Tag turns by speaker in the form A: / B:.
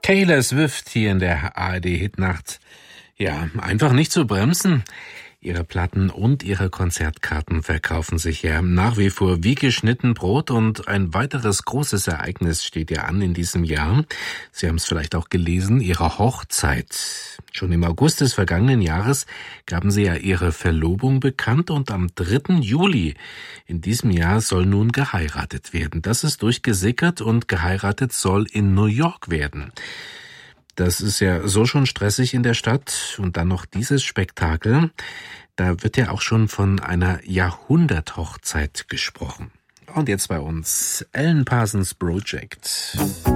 A: Taylor Swift hier in der ARD-Hitnacht. Ja, einfach nicht zu bremsen. Ihre Platten und ihre Konzertkarten verkaufen sich ja nach wie vor wie geschnitten Brot und ein weiteres großes Ereignis steht ja an in diesem Jahr. Sie haben es vielleicht auch gelesen, ihre Hochzeit. Schon im August des vergangenen Jahres gaben sie ja ihre Verlobung bekannt und am 3. Juli in diesem Jahr soll nun geheiratet werden. Das ist durchgesickert und geheiratet soll in New York werden. Das ist ja so schon stressig in der Stadt und dann noch dieses Spektakel. Da wird ja auch schon von einer Jahrhunderthochzeit gesprochen. Und jetzt bei uns Alan Parsons Project.